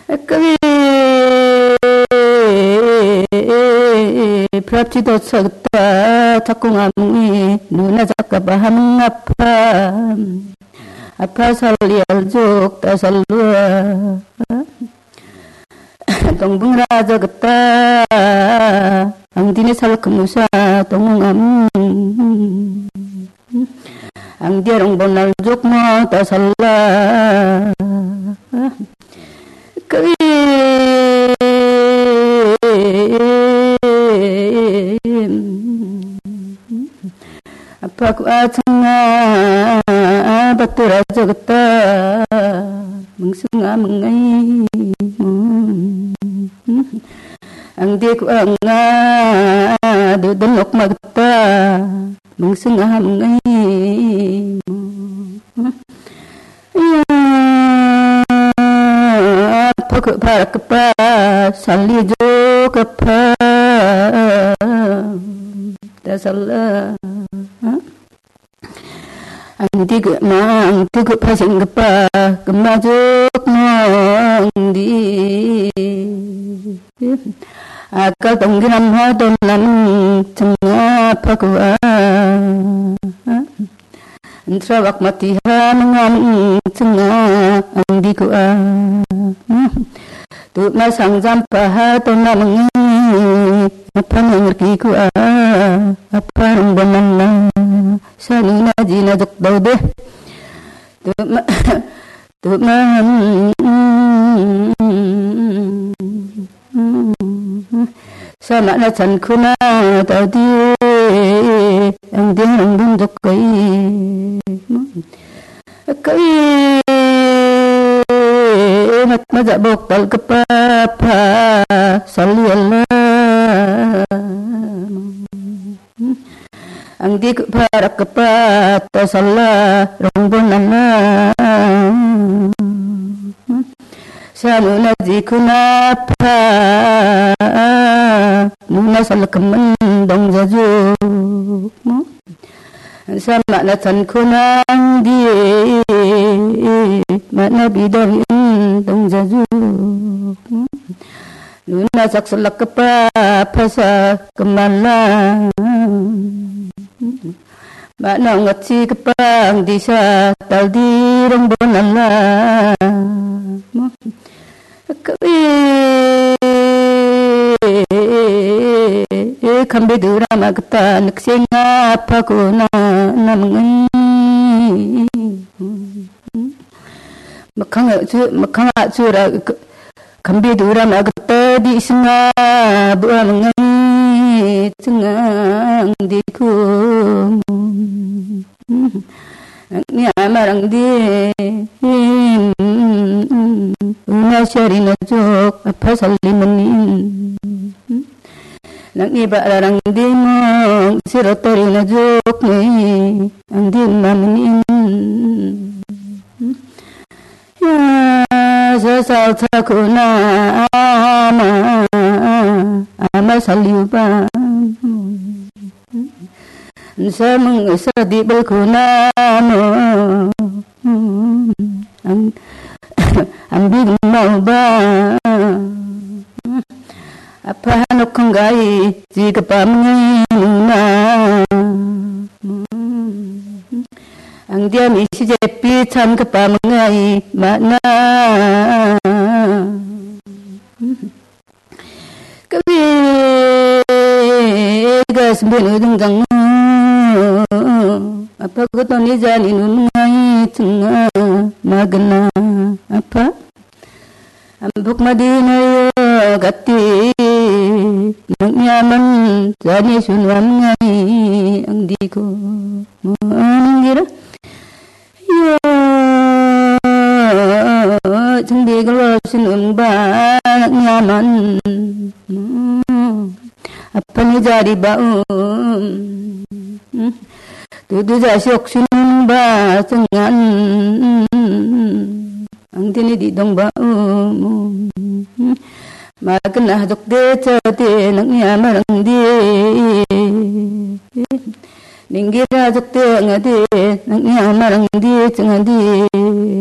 Kavi Prapchito Sakta Takungami Nuna Zakabaham Apa Sali Aljok Tasalua Tongbung Raja Gata Ang dinisal kemusa Tongungam Ang diarong bonal jokmo tasalla Kavi Apa ku atanga batura jagata Mengsunga mengai Ang di ku anga Dudunok magta Mengsunga mengai Apa ku parak kepa Sali jo kepa Tasalla Ang tigu pasing kepa Kemajuk nong di Akal tongginam hadon lan Tengah pakua Antrawak matiha mengam Tengah ang di kua Tu masang jampah Tona mengi Apa mengerti kua Apa ang banana Sanina jina jok daude Tu Sama na chan kuna Tadi Ang din ang bundok kay Kay Mat majabok tal kepapa Sali Allah Ang di parak kepata Salla Rombonana Sanu naji kunapa Nuna salakaman dong jajuk Sama na chan kunang di Mana bidawin dong jajuk Nuna saksalak kepapa sa kemana Mana ngatsi kepang disa Tal di rombonala Kavi Kambi dura magta Nagsinga pa ko na Namangan Makanga tsura Kambi dura magta Di singa Buwa mangan Tsengang di ko Ni amarang di Una syari na jok Apa salimanin Nang iba larang di mo Sirotari na jok ni Ang di mamanin Ya sasal tako na Ama saliuban Sa mga sadibal ko na mo Ang bigong mau ba Apahanok kong gay Jika pa mga na Ang diami si Jepi Chan ka pa mga Mana Kabi Gas binudong gang Apa ko to ni jani nungai tunga magna apa ambuk madina yo gati nyaman jani sunwam ngai ang di ko angira yo jandi galo sunum ba nyaman apa ni jari baum Tudu jasyok sinumba Tengan Ang tinididong baum Maganah jok de chate Nang yamarang di Ninggira jok de ngade Nang yamarang di Tengah di